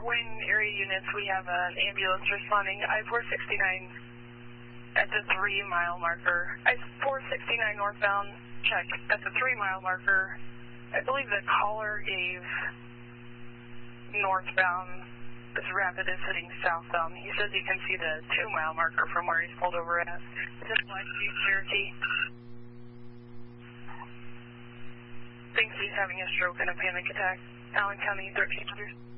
Wayne area units, we have an ambulance responding. I-469 at the 3-mile marker. I-469 northbound, check. At the 3-mile marker, I believe the caller gave northbound. This rapid is heading southbound. He says he can see the 2-mile marker from where he's pulled over at. Is this Black Jeep Cherokee? Thinks he's having a stroke and a panic attack. Allen County 1300.